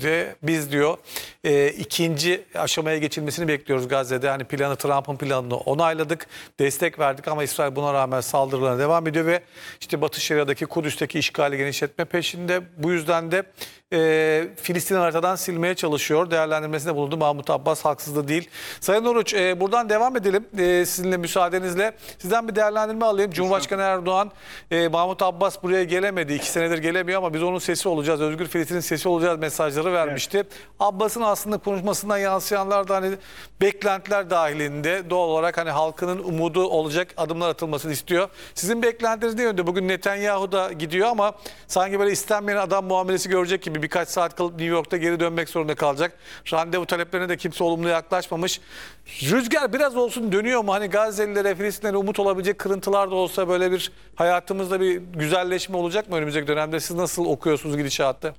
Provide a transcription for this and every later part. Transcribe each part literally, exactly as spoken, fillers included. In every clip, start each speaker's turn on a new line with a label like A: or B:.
A: ve biz diyor e, ikinci aşamaya geçilmesini bekliyoruz Gazze'de. Hani planı, Trump'ın planını onayladık, destek verdik ama İsrail buna rağmen saldırılarına devam ediyor ve işte Batı Şeria'daki Kudüs'teki işgali genişletme peşinde. Bu yüzden de e, Filistin haritadan silmeye çalışıyor. Değerlendirmesinde bulundu Mahmut Abbas, haksız da değil. Sayın Oruç, e, buradan devam edelim e, sizinle müsaadenizle. Sizden bir değerlendirme alayım. Cumhurbaşkanı Erdoğan, e, Mahmut Abbas buraya gelemedi. iki senedir gelemiyor ama biz onun sesi olacağız, Özgür Filistin'in sesi olacağız mesajları vermişti. Evet. Abbas'ın aslında konuşmasından yansıyanlar da hani beklentiler dahilinde doğal olarak hani halkının umudu olacak adımlar atılmasını istiyor. Sizin beklentiniz ne yönde? Bugün Netanyahu da gidiyor ama sanki böyle istenmeyen adam muamelesi görecek gibi birkaç saat kalıp New York'ta geri dönmek zorunda kalacak. Randevu taleplerine de kimse olumlu yaklaşmamış. Rüzgar biraz olsun dönüyor mu? Hani Gazze'lilere, Filistinlere umut olabilecek kırıntılar da olsa böyle bir hayatımızda bir güzelleşme olacak mı önümüzdeki dönemde? Siz nasıl okuyorsunuz gidişatı?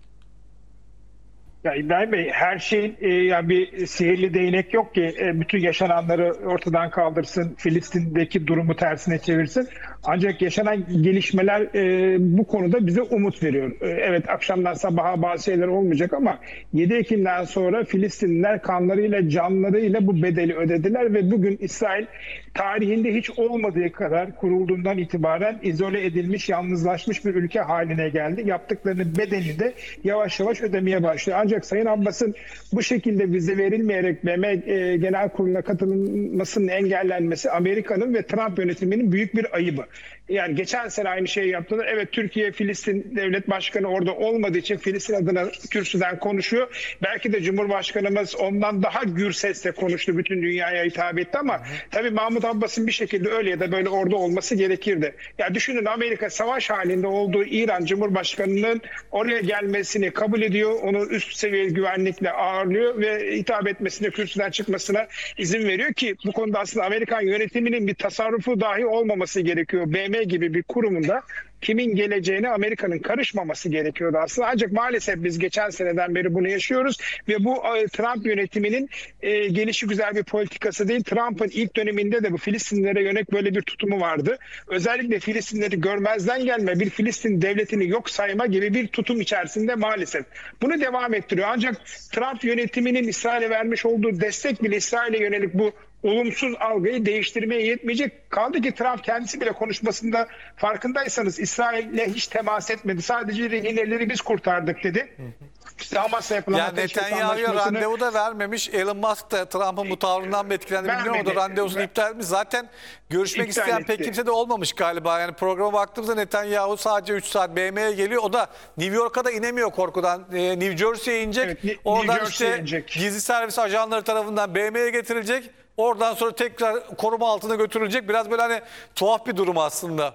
B: Ya İbrahim Bey, her şeyin e, yani bir sihirli değnek yok ki e, bütün yaşananları ortadan kaldırsın, Filistin'deki durumu tersine çevirsin. Ancak yaşanan gelişmeler e, bu konuda bize umut veriyor. E, evet, akşamdan sabaha bazı şeyler olmayacak ama yedi Ekim'den sonra Filistinliler kanlarıyla, canlarıyla bu bedeli ödediler ve bugün İsrail tarihinde hiç olmadığı kadar kurulduğundan itibaren izole edilmiş, yalnızlaşmış bir ülke haline geldi. Yaptıklarının bedelini de yavaş yavaş ödemeye başlıyor. Ancak Sayın Abbas'ın bu şekilde vize verilmeyerek B M e, Genel Kurulu'na katılmasının engellenmesi Amerika'nın ve Trump yönetiminin büyük bir ayıbı. Yani geçen sene aynı şeyi yaptılar. Evet, Türkiye, Filistin devlet başkanı orada olmadığı için Filistin adına kürsüden konuşuyor. Belki de Cumhurbaşkanımız ondan daha gür sesle konuştu, bütün dünyaya hitap etti ama tabii Mahmut Abbas'ın bir şekilde öyle ya da böyle orada olması gerekirdi. Ya düşünün, Amerika savaş halinde olduğu İran Cumhurbaşkanı'nın oraya gelmesini kabul ediyor. Onu üst seviye güvenlikle ağırlıyor ve hitap etmesine, kürsüden çıkmasına izin veriyor ki bu konuda aslında Amerikan yönetiminin bir tasarrufu dahi olmaması gerekiyor. B M gibi bir kurumunda kimin geleceğine Amerika'nın karışmaması gerekiyordu aslında. Ancak maalesef biz geçen seneden beri bunu yaşıyoruz ve bu Trump yönetiminin e, gelişigüzel bir politikası değil. Trump'ın ilk döneminde de bu Filistinlere yönelik böyle bir tutumu vardı. Özellikle Filistinleri görmezden gelme, bir Filistin devletini yok sayma gibi bir tutum içerisinde maalesef. Bunu devam ettiriyor. Ancak Trump yönetiminin İsrail'e vermiş olduğu destek bile İsrail'e yönelik bu olumsuz algıyı değiştirmeye yetmeyecek. Kaldı ki Trump kendisi bile konuşmasında, farkındaysanız, İsrail'le hiç temas etmedi. Sadece rehineleri biz kurtardık dedi. İşte Hamas'la yapılan
A: yani Netanyahu'ya randevu da vermemiş. Elon Musk da Trump'ın bu tavrından mı etkilendi bilmiyorum. O da randevusunu Ver. iptal etmiş. Zaten görüşmek iptal isteyen etti. Pek kimse de olmamış galiba. Yani programa baktığımızda Netanyahu sadece üç saat B M'ye geliyor. O da New York'a da inemiyor korkudan. Ee, New Jersey'ye inecek. Evet, oradan işte inecek. Gizli servis ajanları tarafından B M'ye getirilecek. Oradan sonra tekrar koruma altına götürülecek. Biraz böyle hani tuhaf bir durum aslında.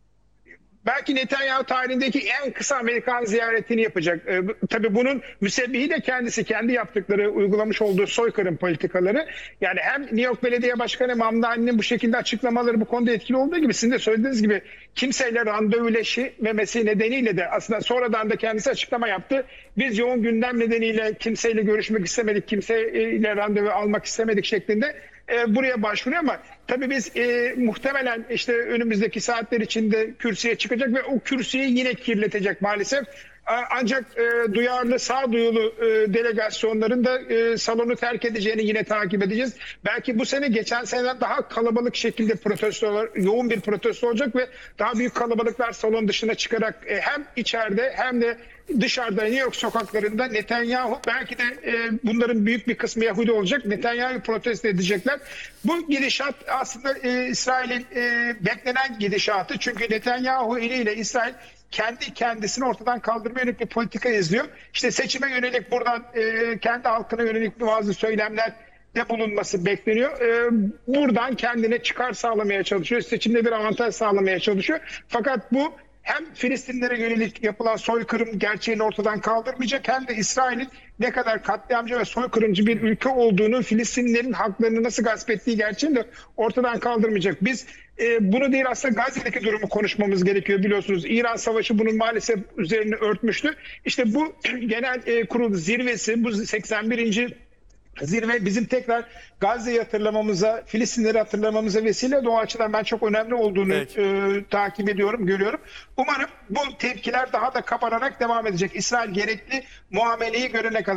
B: Belki Netanyahu tarihindeki en kısa Amerikan ziyaretini yapacak. Ee, tabii bunun müsebbihi de kendisi, kendi yaptıkları, uygulamış olduğu soykırım politikaları. Yani hem New York Belediye Başkanı Mamdani'nin bu şekilde açıklamaları bu konuda etkili olduğu gibi, sizin de söylediğiniz gibi kimseyle randevuleşmemesi nedeniyle de aslında sonradan da kendisi açıklama yaptı. Biz yoğun gündem nedeniyle kimseyle görüşmek istemedik, kimseyle randevu almak istemedik şeklinde e, buraya başvuruyor ama tabii biz e, muhtemelen işte önümüzdeki saatler içinde kürsüye çıkacak ve o kürsüyü yine kirletecek maalesef. Ancak e, duyarlı, sağduyulu e, delegasyonların da e, salonu terk edeceğini yine takip edeceğiz. Belki bu sene geçen seneden daha kalabalık şekilde protestolar, yoğun bir protesto olacak ve daha büyük kalabalıklar salon dışına çıkarak e, hem içeride hem de dışarıda New York sokaklarında Netanyahu, belki de e, bunların büyük bir kısmı Yahudi olacak, Netanyahu'yu protesto edecekler. Bu gidişat aslında e, İsrail'in e, beklenen gidişatı. Çünkü Netanyahu eliyle İsrail kendi kendisini ortadan kaldırmaya yönelik bir politika izliyor. İşte seçime yönelik buradan e, kendi halkına yönelik bazı söylemler de bulunması bekleniyor. E, buradan kendine çıkar sağlamaya çalışıyor. Seçimde bir avantaj sağlamaya çalışıyor. Fakat bu hem Filistinlere yönelik yapılan soykırım gerçeğini ortadan kaldırmayacak, hem de İsrail'in ne kadar katliamcı ve soykırımcı bir ülke olduğunu, Filistinlilerin haklarını nasıl gasp ettiği gerçeğini de ortadan kaldırmayacak. Biz e, bunu değil, aslında Gazze'deki durumu konuşmamız gerekiyor, biliyorsunuz. İran Savaşı bunun maalesef üzerini örtmüştü. İşte bu genel e, kurul zirvesi, bu seksen birinci zirve bizim tekrar Gazze'yi hatırlamamıza, Filistinleri hatırlamamıza vesile. O açıdan ben çok önemli olduğunu e, takip ediyorum, görüyorum. Umarım bu tepkiler daha da kabararak devam edecek. İsrail gerekli muameleyi görene kadar.